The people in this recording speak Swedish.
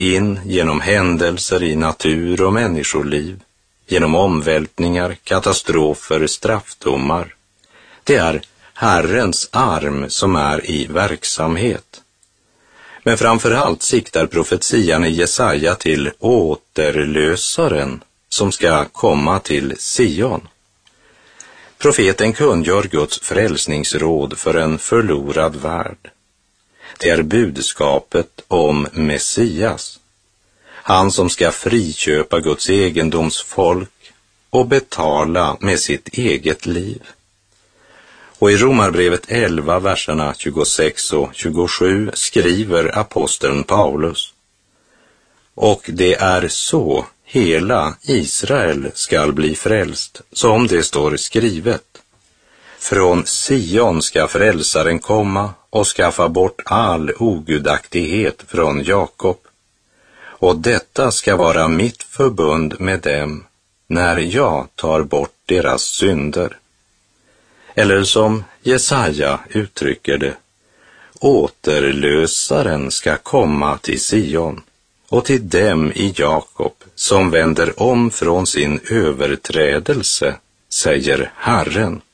in genom händelser i natur och människoliv, genom omvältningar, katastrofer, straffdomar. Det är Herrens arm som är i verksamhet. Men framför allt siktar profetian i Jesaja till återlösaren som ska komma till Sion. Profeten kungör Guds frälsningsråd för en förlorad värld. Det är budskapet om Messias, han som ska friköpa Guds egendomsfolk och betala med sitt eget liv. Och i Romarbrevet 11, verserna 26 och 27 skriver aposteln Paulus: och det är så hela Israel skall bli frälst, som det står skrivet. Från Sion ska frälsaren komma och skaffa bort all ogudaktighet från Jakob. Och detta ska vara mitt förbund med dem när jag tar bort deras synder. Eller som Jesaja uttrycker det: återlösaren ska komma till Sion och till dem i Jakob som vänder om från sin överträdelse, säger Herren.